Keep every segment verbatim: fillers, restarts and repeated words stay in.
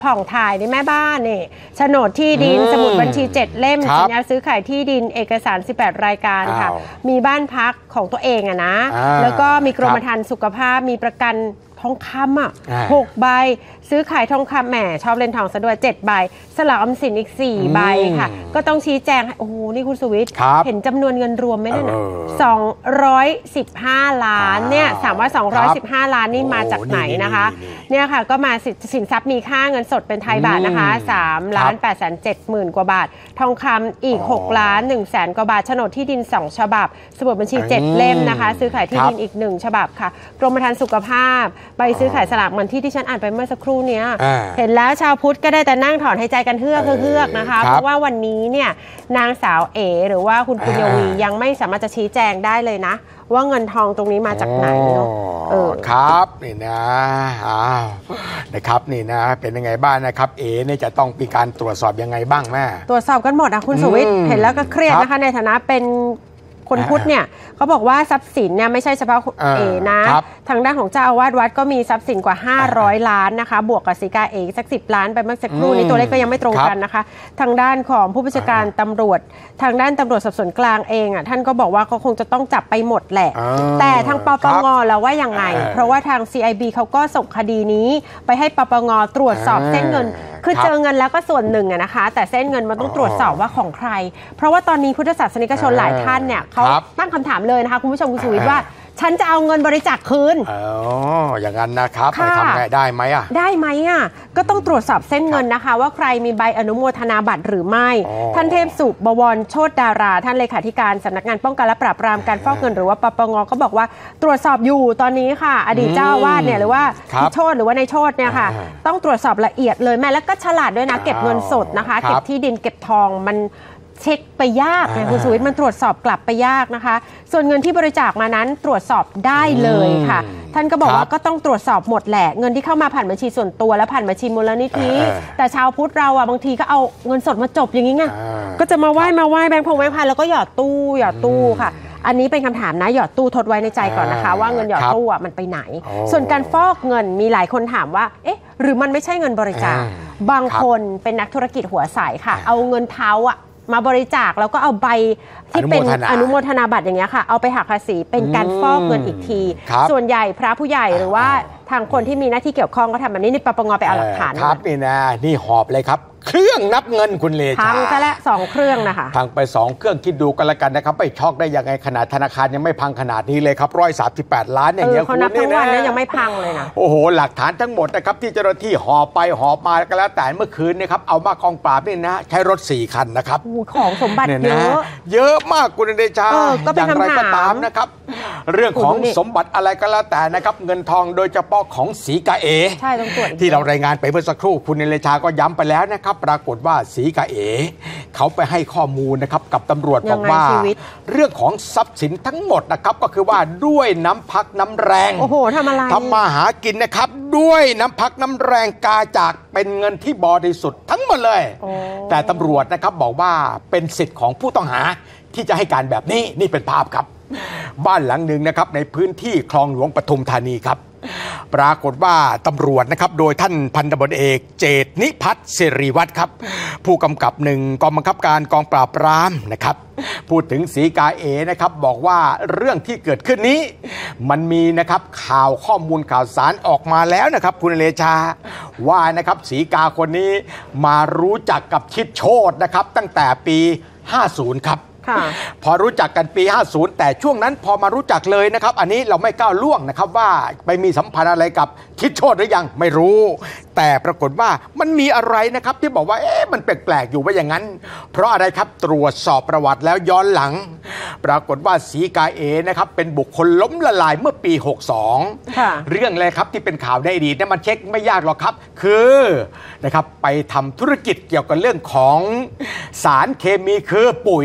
ผ่องถ่ายในแม่บ้านนี่โฉนดที่ดินสมุดบัญชีเจ็ดเล่มสัญญาซื้อขายที่ดินเอกสารสิบแปดรายการค่ะมีบ้านพักของตัวเองอะนะแล้วก็มีกรมธรรม์สุขภาพมีประกันทองคำอ่ะหกใบซื้อขายทองคำแหมชอบเล่นทองซะด้วยเจ็ดใบสลากออมสินอีกสี่ใบค่ะก็ต้องชี้แจงโอ้โหนี่คุณสุวิทย์เห็นจำนวนเงินรวมไหมเนี่ยนะสองร้อยสิบห้าล้านเนี่ยถามว่าสองร้อยสิบห้าล้านนี่มาจากไหนนะคะเนี่ยค่ะก็มาสินทรัพย์มีค่าเงินสดเป็นไทยบาทนะคะสามล้านแปดแสนเจ็ดหมื่นกว่าบาททองคำอีกหกล้านหนึ่งแสนกว่าบาทโฉนดที่ดินสองฉบับสมุดบัญชีเจ็ดเล่มนะคะซื้อขายที่ดินอีกหนึ่งฉบับค่ะกรมธรรม์สุขภาพใบซื้อขายสลากเหมือนที่ที่ฉันอ่านไปเมื่อสักครู่นี้เห็นแล้วชาวพุทธก็ได้แต่นั่งถอนหายใจกันเฮือกเฮือกนะคะเพราะว่าวันนี้เนี่ยนางสาวเอ๋หรือว่าคุณปุญญวียังไม่สามารถจะชี้แจงได้เลยนะว่าเงินทองตรงนี้มาจากไหนเนาะเออครับนี่นะอ้าวนะครับนี่นะเป็นยังไงบ้างนะครับเอ๋เนี่ยจะต้องมีการตรวจสอบยังไงบ้างแม่ตรวจสอบกันหมดอะคุณสุวิทย์เห็นแล้วก็เครียดนะคะในฐานะเป็นคนพุทธเนี่ยเขาบอกว่าทรัพย์สินเนี่ยไม่ใช่เฉพาะเอนะทางด้านของเจ้าอาวาสวัดก็มีทรัพย์สินกว่าห้าร้อยล้านนะคะบวกกับสีกาเอกสักสิบล้านไปเมื่อสักครู่นี้ตัวเลขก็ยังไม่ตรงกันนะคะทางด้านของผู้บัญชาการตำรวจทางด้านตำรวจสอบสวนกลางเองอ่ะท่านก็บอกว่าเขาคงจะต้องจับไปหมดแหละแต่ทางปปงแล้วว่ายังไงเพราะว่าทาง ซี ไอ บี เขาก็ส่งคดีนี้ไปให้ปปงตรวจสอบเส้นเงินคือเจอเงินแล้วก็ส่วนหนึ่งอะนะคะแต่เส้นเงินมันต้องตรวจสอบว่าของใครเพราะว่าตอนนี้พุทธศาสนิกชนหลายท่านเนี่ยเขาตั้งคำถามเลยนะคะคุณผู้ชมคุณสุวิทย์ว่าฉันจะเอาเงินบริจาคคืนอ๋ออย่างนั้นนะครับไปทำไงได้ไหมอ่ะได้ไหมอ่ะก็ต้องตรวจสอบเส้นเงินนะคะว่าใครมีใบอนุโมทนาบัตรหรือไม่ท่านเทพสุบวรโชติดาราท่านเลขาธิการสำนักงานป้องกันและปราบปรามการฟอกเงินหรือว่าปปงก็บอกว่าตรวจสอบอยู่ตอนนี้ค่ะอดีตเจ้าอาวาสเนี่ยหรือว่าพิโชติหรือว่าในโชติเนี่ยค่ะต้องตรวจสอบละเอียดเลยแม่แล้วก็ฉลาดด้วยนะเก็บเงินสดนะคะเก็บที่ดินเก็บทองมันเช็คไปยากไงคุณสุวิทย์มันตรวจสอบกลับไปยากนะคะส่วนเงินที่บริจาคมานั้นตรวจสอบได้เลยค่ะท่านก็บอกว่าก็ต้องตรวจสอบหมดแหละเงินที่เข้ามาผ่านบัญชีส่วนตัวและผ่านบัญชีมูลนิธิแต่ชาวพุทธเราอ่ะบางทีก็เอาเงินสดมาจบอย่างนี้ไงก็จะมาไหว้มาไหว้แบงค์พงแบงค์พันแล้วก็หยอดตู้หยอดตู้ค่ะอันนี้เป็นคำถามนะหยอดตู้ทดไว้ในใจก่อนนะคะว่าเงินหยอดตู้อ่ะมันไปไหนส่วนการฟอกเงินมีหลายคนถามว่าเอ๊ะหรือมันไม่ใช่เงินบริจาคบางคนเป็นนักธุรกิจหัวใสค่ะเอาเงินเท้าอ่ะมาบริจาคแล้วก็เอาใบที่เป็นอนุโมทนาบัตรอย่างเงี้ยค่ะเอาไปหักภาษีเป็นการฟอกเงินอีกทีส่วนใหญ่พระผู้ใหญ่หรือว่าทางคนที่มีหน้าที่เกี่ยวข้องก็ทำแบบนี้นี่ปปงไปเอาหลักฐานครับนี่นะนี่หอบเลยครับเครื่องนับเงินคุณเลชาพังซะแล้วสองเครื่องนะคะพังไปสองเครื่องคิดดูกันละกันนะครับไปช็อกได้ยังไงขนาดธนาคารยังไม่พังขนาดนี้เลยครับร้อยสามสิบแปดล้านอย่างเงี้ยคุณนี่นะวันนี้ยังไม่พังเลยนะโอ้โหหลักฐานทั้งหมดนะครับที่เจ้าหน้าที่หอบไปหอบมาก็แล้วแต่เมื่อคืนนะครับเอามากองปราบนี่นะใช้รถสี่คันนะครับของสมบัติเยอะเยอะมากคุณเลชาอย่างไรก็ตามนะครับเรื่องของสมบัติอะไรก็แล้วแต่นะครับเงินทองโดยเฉพาะของศรีกาเอใช่ต้องตรวจที่เรารายงานไปเมื่อสักครู่คุณเลชาก็ย้ำไปแล้วนะครับปรากฏว่าศรีกาเอเขาไปให้ข้อมูลนะครับกับตำรวจบอกว่าเรื่องของทรัพย์สินทั้งหมดนะครับก็คือว่าด้วยน้ำพักน้ำแรงโอ้โหทำอะไรทำมาหากินนะครับด้วยน้ำพักน้ำแรงกาจากเป็นเงินที่บริสุทธิ์ทั้งหมดเลยแต่ตำรวจนะครับบอกว่าเป็นสิทธิ์ของผู้ต้องหาที่จะให้การแบบนี้นี่เป็นภาพครับบ้านหลังหนึ่งนะครับในพื้นที่คลองหลวงปทุมธานีครับปรากฏว่าตำรวจนะครับโดยท่านพันตำรวจเอกเจตนิพัฒน์สิริวัฒน์ครับผู้กำกับหนึ่งกองบังคับการกองปราบปรามนะครับพูดถึงศรีกาเอนะครับบอกว่าเรื่องที่เกิดขึ้นนี้มันมีนะครับข่าวข้อมูลข่าวสารออกมาแล้วนะครับคุณเลชาว่านะครับศรีกาคนนี้มารู้จักกับชิดโชตินะครับตั้งแต่ปีห้าสิบครับพอรู้จักกันปีห้าสิบแต่ช่วงนั้นพอมารู้จักเลยนะครับอันนี้เราไม่ก้าวล่วงนะครับว่าไปมีสัมพันธ์อะไรกับชิดโชติหรือยังไม่รู้แต่ปรากฏว่ามันมีอะไรนะครับที่บอกว่าเอ๊ะมันแปลกๆอยู่ว่าอย่างนั้นเพราะอะไรครับตรวจสอบประวัติแล้วย้อนหลังปรากฏว่าศรีกาเอนะครับเป็นบุคคลล้มละลายเมื่อปีหกสิบสองเรื่องอะไรครับที่เป็นข่าวในอดีตเนี่ยมันเช็คไม่ยากหรอกครับคือนะครับไปทำธุรกิจเกี่ยวกับเรื่องของสารเคมีคือปุ๋ยครับ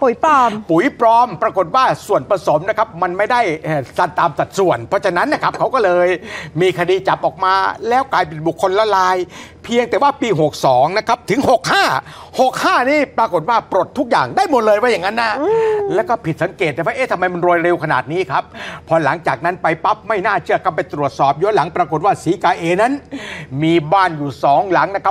ปุ๋ยปลอมปุ๋ยปลอมปรากฏว่าส่วนผสมนะครับมันไม่ได้สัดตามสัดส่วนเพราะฉะนั้นนะครับเขาก็เลยมีคดีจับออกมาแล้วกลายเป็นบุคคลละลายเพียงแต่ว่าปีหกสองนะครับถึงหกห้า หกห้านี่ปรากฏว่าปลดทุกอย่างได้หมดเลยว่าอย่างนั้นนะแล้วก็ผิดสังเกตแต่ว่าเอ๊ะทำไมมันโรยเร็วขนาดนี้ครับพอหลังจากนั้นไปปั๊บไม่น่าเชื่อก็ไปตรวจสอบย้อนหลังปรากฏว่าสีกาเอนั้นมีบ้านอยู่สองหลังนะครับ